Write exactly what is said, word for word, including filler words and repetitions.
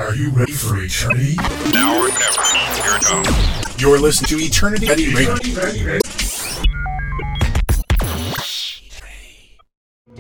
Are you ready for eternity? Now or never. Here it comes. You're listening to Eternity Ready Radio.